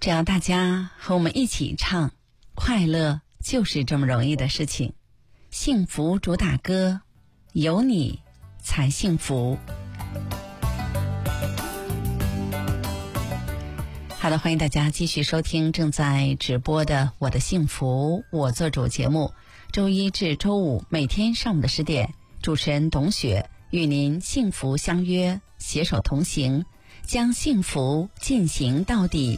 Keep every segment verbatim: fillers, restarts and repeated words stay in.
只要大家和我们一起唱，快乐就是这么容易的事情。幸福主打歌，有你才幸福。好的，欢迎大家继续收听正在直播的我的幸福我做主节目，周一至周五每天上午的十点，主持人董雪与您幸福相约，携手同行，将幸福进行到底。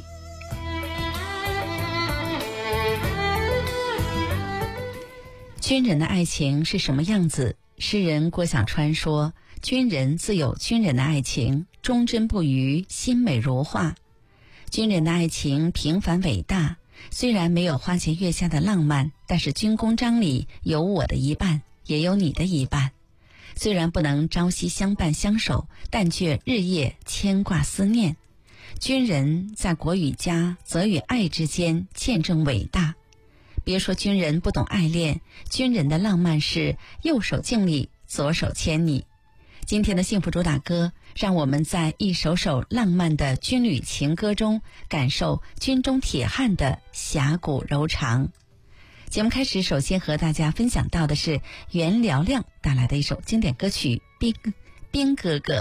军人的爱情是什么样子？诗人郭小川说，军人自有军人的爱情，忠贞不渝，心美如画。军人的爱情平凡伟大，虽然没有花前月下的浪漫，但是军功章里有我的一半，也有你的一半。虽然不能朝夕相伴相守，但却日夜牵挂思念。军人在国与家、责与爱之间见证伟大。别说军人不懂爱恋，军人的浪漫是右手敬礼，左手牵你。今天的幸福主打歌，让我们在一首首浪漫的军旅情歌中，感受军中铁汉的侠骨柔肠。节目开始，首先和大家分享到的是袁嘹亮带来的一首经典歌曲《兵兵哥哥》。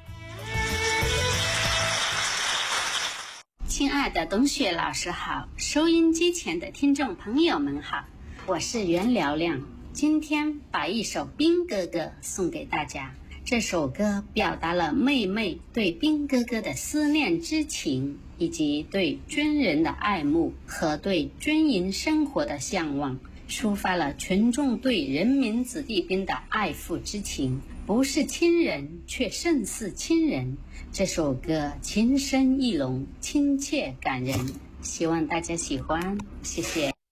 亲爱的董雪老师好，收音机前的听众朋友们好，我是袁嘹亮，今天把一首《兵哥哥》送给大家。这首歌表达了妹妹对兵哥哥的思念之情，以及对军人的爱慕和对军营生活的向往，抒发了群众对人民子弟兵的爱抚之情，不是亲人却胜似亲人。这首歌情深意浓，亲切感人，希望大家喜欢，谢谢。